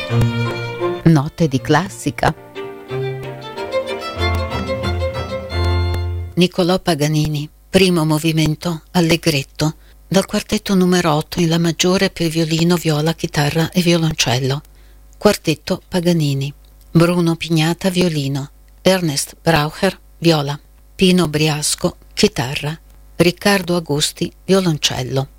Note di classica. Niccolò Paganini, primo movimento, allegretto, dal quartetto numero 8 in La maggiore per violino, viola, chitarra e violoncello. Quartetto Paganini. Bruno Pignata, violino. Ernest Braucher, viola. Pino Briasco, chitarra. Riccardo Agusti, violoncello.